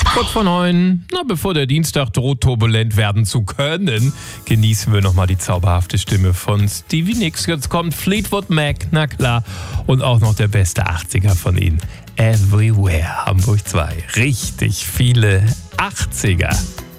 Kurz vor 9, bevor der Dienstag droht, turbulent werden zu können, genießen wir nochmal die zauberhafte Stimme von Stevie Nicks. Jetzt kommt Fleetwood Mac, na klar, und auch noch der beste 80er von ihnen. Everywhere, Hamburg 2. Richtig viele 80er.